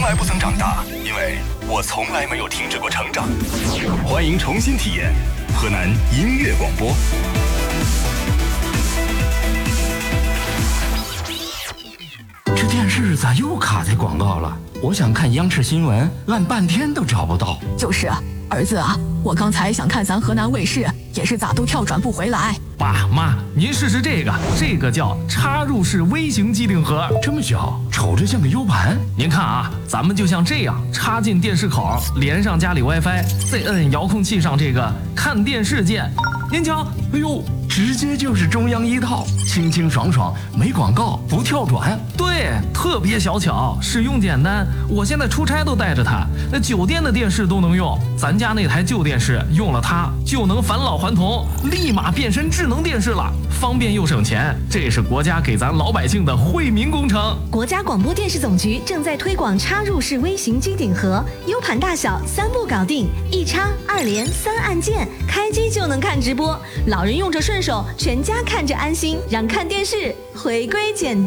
来不曾长大，因为我从来没有停止过成长。欢迎重新体验河南音乐广播。 这电视咋又卡在广告了？我想看央视新闻，按半天都找不到。 就是，儿子啊，我刚才想看咱河南卫视，也是咋都跳转不回来。 爸妈，您试试这个叫插入式微型机顶盒， 这么小，瞅着像个 U 盘。 您看啊，咱们就像这样插进电视口，连上家里 WiFi， 再摁遥控器上这个看电视键。您瞧， 哎呦，直接就是中央一套，清清爽爽，没广告，不跳转。 对，特别小巧，使用简单。我现在出差都带着它，那酒店的电视都能用。咱家那台旧电视用了它就能返老还童，立马变身智能电视了，方便又省钱。这是国家给咱老百姓的惠民工程。 国家广播电视总局正在推广插入式微型机顶盒，U 盘大小3步搞定，一插2连3按键，开机就能看直播。老人用着顺手，全家看着安心，让看电视回归简单。